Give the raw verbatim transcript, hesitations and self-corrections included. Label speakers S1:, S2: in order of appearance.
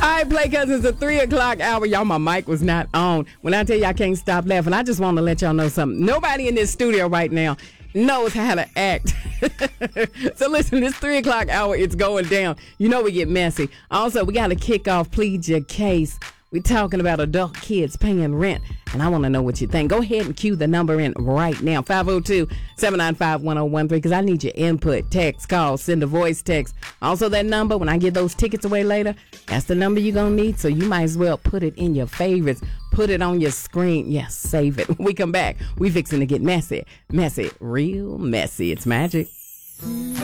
S1: right, Play Cousins, the three o'clock hour. Y'all, my mic was not on. When I tell you I can't stop laughing, I just want to let y'all know something. Nobody in this studio right now knows how to act. So listen, this three o'clock hour, it's going down. You know we get messy. Also, we got to kick off Plead Your Case. We're talking about adult kids paying rent, and I want to know what you think. Go ahead and cue the number in right now, five oh two, seven nine five, one oh one three, because I need your input. Text, call, send a voice text. Also, that number, when I give those tickets away later, that's the number you're going to need, so you might as well put it in your favorites. Put it on your screen. Yes, save it. When we come back, we fixing to get messy. Messy. Real messy. It's magic.